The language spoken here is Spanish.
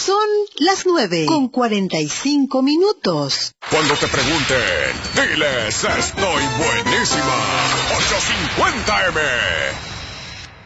Son las 9:45. Cuando te pregunten, diles, estoy buenísima. 850M.